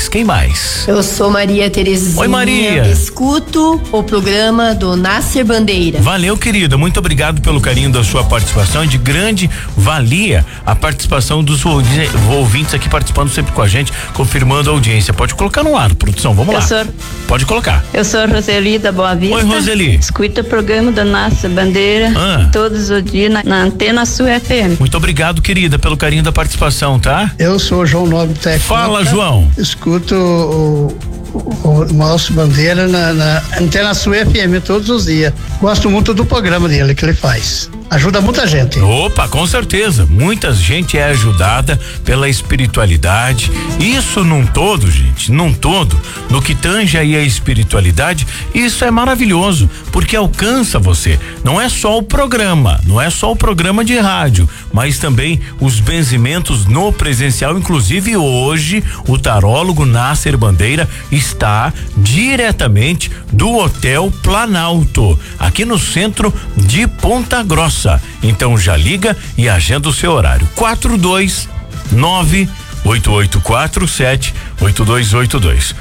mais? Quem mais? Eu sou Maria Terezinha. Oi, Maria. Escuto o programa do Nasser Bandeira. Valeu, querida. Muito obrigado pelo carinho da sua participação. De grande valia a participação dos ouvintes aqui participando sempre com a gente, confirmando a audiência. Pode colocar no ar, produção. Vamos lá. Pode colocar. Eu sou Roseli da Boa Vista. Oi, Roseli. Escuta o programa do Nasser Bandeira todos os dias na Antena Sul FM. Muito obrigado, querida, pelo carinho da participação, tá? Eu sou João Nobre Técnico. Fala, João. Escuto o nosso Bandeira na Antena Sul FM todos os dias. Gosto muito do programa dele que ele faz. Ajuda muita gente. Opa, com certeza. Muita gente é ajudada pela espiritualidade. Isso num todo, gente, num todo, no que tange aí a espiritualidade, isso é maravilhoso, porque alcança você. Não é só o programa, não é só o programa de rádio, mas também os benzimentos no presencial. Inclusive hoje o tarólogo Nasser Bandeira está diretamente do Hotel Planalto, aqui no centro de Ponta Grossa. Então já liga e agenda o seu horário. 429-8847-8282.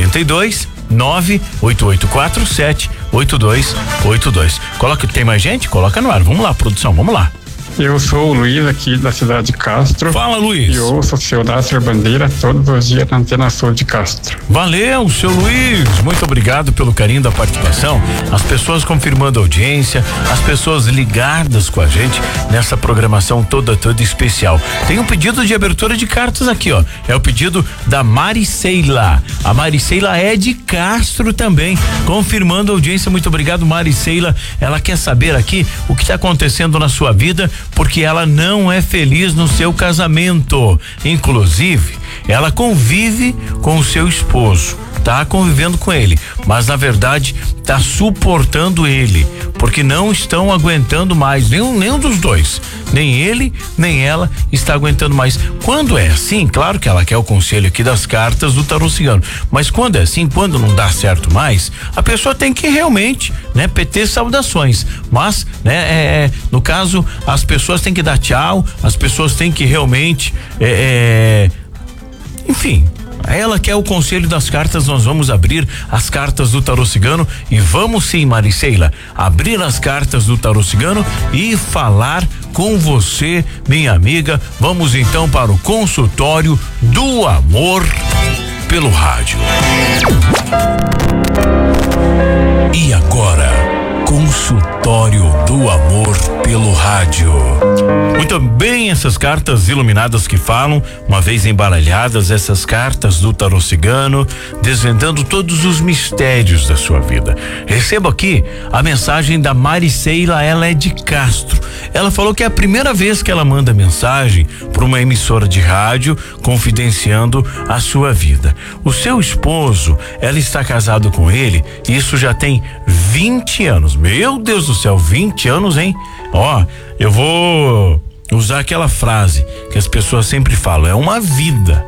42-98847-8282. Coloca, tem mais gente? Coloca no ar. Vamos lá, produção, vamos lá. Eu sou o Luiz, aqui da cidade de Castro. Fala, Luiz. E ouço o seu Nasser Bandeira todos os dias na Antena Sul de Castro. Valeu, seu Luiz. Muito obrigado pelo carinho da participação. As pessoas confirmando a audiência, as pessoas ligadas com a gente nessa programação toda especial. Tem um pedido de abertura de cartas aqui, ó. É o pedido da Mariceila. A Mariceila é de Castro também, confirmando a audiência. Muito obrigado, Mariceila. Ela quer saber aqui o que está acontecendo na sua vida, porque ela não é feliz no seu casamento. Inclusive, ela convive com o seu esposo, tá convivendo com ele, mas na verdade tá suportando ele, porque não estão aguentando mais, nenhum dos dois, nem ele, nem ela está aguentando mais. Quando é assim, claro que ela quer o conselho aqui das cartas do tarô cigano, mas quando é assim, quando não dá certo mais, a pessoa tem que realmente, né, PT saudações, mas, né, no caso, as pessoas têm que dar tchau, as pessoas têm que realmente, enfim, ela quer o conselho das cartas. Nós vamos abrir as cartas do tarô cigano e vamos sim, Mariceila, abrir as cartas do tarô cigano e falar com você, minha amiga. Vamos então para o consultório do amor pelo rádio. E agora, consultório do amor pelo rádio. Muito bem, essas cartas iluminadas que falam, uma vez embaralhadas, essas cartas do tarô cigano, desvendando todos os mistérios da sua vida. Recebo aqui a mensagem da Mariceila, ela é de Castro. Ela falou que é a primeira vez que ela manda mensagem para uma emissora de rádio confidenciando a sua vida. O seu esposo, ela está casado com ele, isso já tem 20 anos. Meu Deus do céu, 20 anos, hein? Ó, eu vou usar aquela frase que as pessoas sempre falam, é uma vida.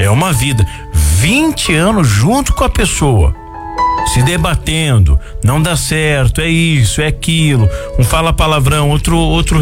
20 anos junto com a pessoa, se debatendo, não dá certo, é isso, é aquilo, um fala palavrão, outro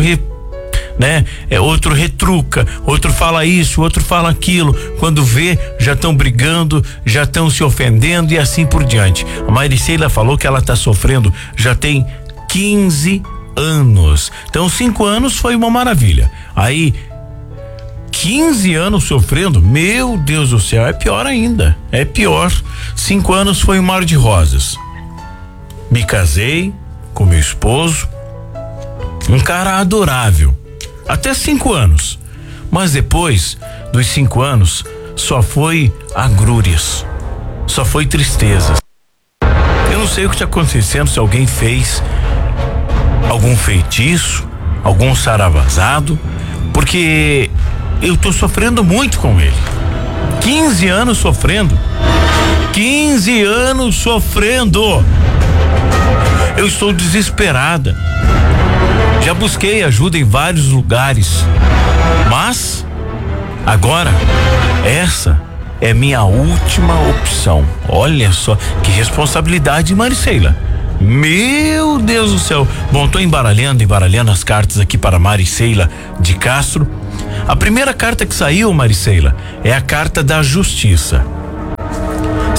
retruca, outro fala isso, outro fala aquilo. Quando vê, já estão brigando, já estão se ofendendo e assim por diante. A Mariceila falou que ela está sofrendo já tem 15 anos. Então 5 anos foi uma maravilha. Aí 15 anos sofrendo, meu Deus do céu, é pior ainda, é pior. 5 anos foi um mar de rosas. Me casei com meu esposo, um cara adorável, até 5 anos, mas depois dos 5 anos só foi agrúrias, só foi tristeza. Eu não sei o que está acontecendo, se alguém fez algum feitiço, algum saravazado, porque eu tô sofrendo muito com ele. 15 anos sofrendo. 15 anos sofrendo. Eu estou desesperada. Já busquei ajuda em vários lugares, mas agora essa é minha última opção. Olha só que responsabilidade, Mariceila. Meu Deus do céu. Bom, tô embaralhando as cartas aqui para Mariceila de Castro. A primeira carta que saiu, Mariceila, é a carta da justiça.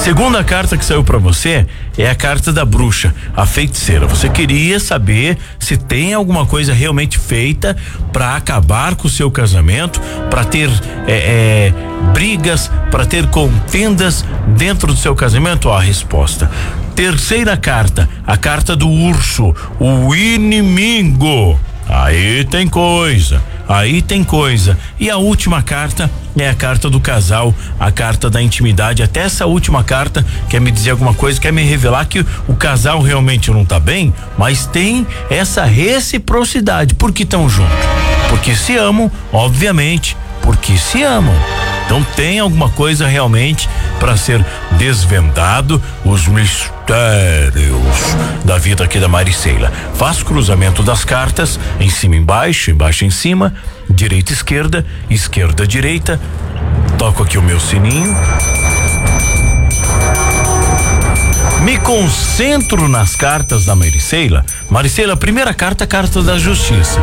Segunda carta que saiu para você é a carta da bruxa, a feiticeira. Você queria saber se tem alguma coisa realmente feita para acabar com o seu casamento, para ter brigas, para ter contendas dentro do seu casamento? Ó, a resposta. Terceira carta, a carta do urso, o inimigo. Aí tem coisa. E a última carta é a carta do casal, a carta da intimidade. Até essa última carta quer me dizer alguma coisa, quer me revelar que o casal realmente não tá bem, mas tem essa reciprocidade. Por que estão juntos? Porque se amam, obviamente, porque se amam. Então tem alguma coisa realmente para ser desvendado, os mistérios da vida aqui da Mariceila. Faz cruzamento das cartas, em cima, embaixo em cima, direita, esquerda, direita. Toco aqui o meu sininho. Me concentro nas cartas da Mariceila. Mariceila, a primeira carta é a carta da justiça.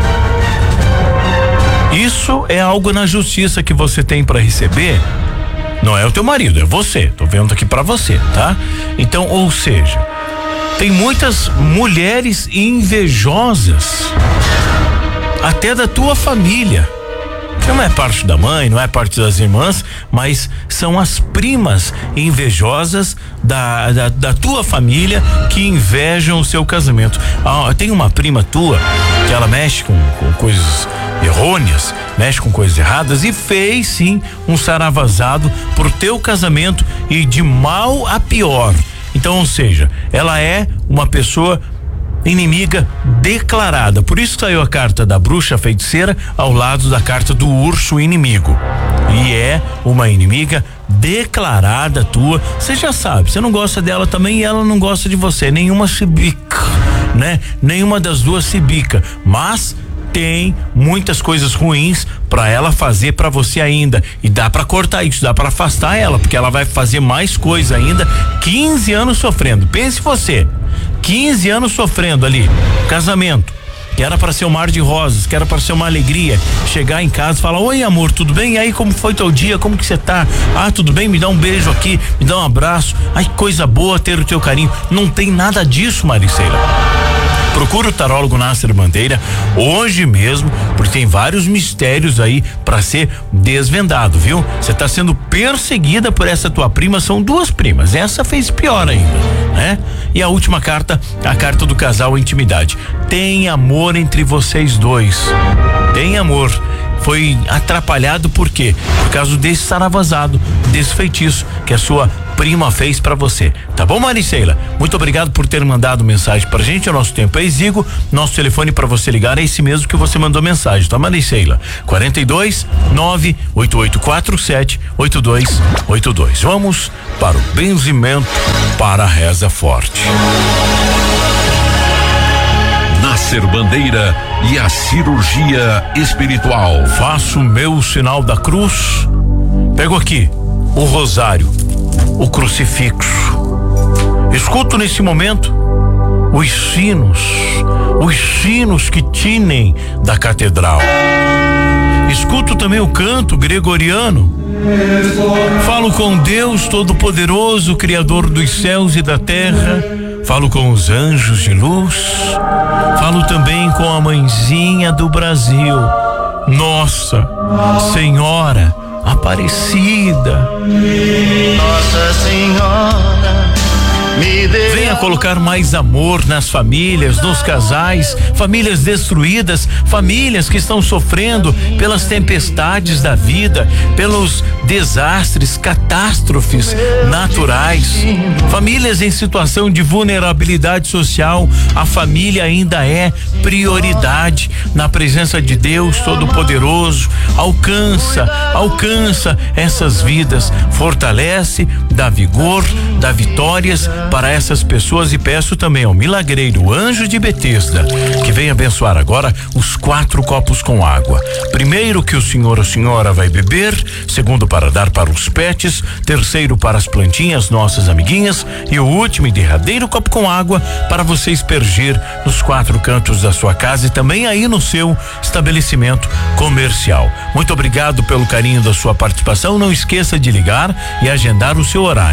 Isso é algo na justiça que você tem para receber. Não é o teu marido, é você. Tô vendo aqui para você, tá? Então, ou seja, tem muitas mulheres invejosas, até da tua família. Não é parte da mãe, não é parte das irmãs, mas são as primas invejosas da tua família que invejam o seu casamento. Tem uma prima tua que ela mexe com coisas errôneas, mexe com coisas erradas e fez sim um saravazado pro teu casamento e de mal a pior. Então, ou seja, ela é uma pessoa inimiga declarada. Por isso saiu a carta da bruxa feiticeira ao lado da carta do urso inimigo. E é uma inimiga declarada tua. Você já sabe, você não gosta dela também e ela não gosta de você. Nenhuma se bica, né? Nenhuma das duas se bica. Mas tem muitas coisas ruins para ela fazer para você ainda, e dá para cortar isso, dá para afastar ela, porque ela vai fazer mais coisa ainda. 15 anos sofrendo, pense você, 15 anos sofrendo ali, casamento que era para ser um mar de rosas, que era para ser uma alegria, chegar em casa e falar: oi amor, tudo bem? E aí, como foi teu dia? Como que você tá? Ah, tudo bem? Me dá um beijo aqui, me dá um abraço. Ai, coisa boa ter o teu carinho. Não tem nada disso, Mariceila. Procura o tarólogo Nasser Bandeira hoje mesmo, porque tem vários mistérios aí para ser desvendado, viu? Você tá sendo perseguida por essa tua prima, são duas primas, essa fez pior ainda, né? E a última carta, a carta do casal, intimidade. Tem amor entre vocês dois, tem amor. Foi atrapalhado por quê? Por causa desse saravazado, desse feitiço que a sua prima fez pra você. Tá bom, Mariceila? Muito obrigado por ter mandado mensagem pra gente. O nosso tempo é exíguo. Nosso telefone pra você ligar é esse mesmo que você mandou mensagem, tá, Mariceila? 42 98847 8282. Vamos para o benzimento, para a reza forte. Nasser Bandeira e a cirurgia espiritual. Faço o meu sinal da cruz. Pego aqui o rosário, o crucifixo. Escuto nesse momento os sinos que tinem da catedral. Escuto também o canto gregoriano. Falo com Deus Todo-Poderoso, Criador dos céus e da terra. Falo com os anjos de luz. Falo também com a mãezinha do Brasil, Nossa Senhora Aparecida. Nossa Senhora, venha colocar mais amor nas famílias, nos casais, famílias destruídas, famílias que estão sofrendo pelas tempestades da vida, pelos desastres, catástrofes naturais, famílias em situação de vulnerabilidade social. A família ainda é prioridade na presença de Deus Todo-Poderoso. Alcança essas vidas, fortalece, dá vigor, dá vitórias para essas pessoas, e peço também ao milagreiro Anjo de Betesda que venha abençoar agora os 4 copos com água. Primeiro, que o senhor ou a senhora vai beber. Segundo, para dar para os pets. Terceiro, para as plantinhas, nossas amiguinhas. E o último e derradeiro copo com água para você aspergir nos 4 cantos da sua casa e também aí no seu estabelecimento comercial. Muito obrigado pelo carinho da sua participação. Não esqueça de ligar e agendar o seu horário.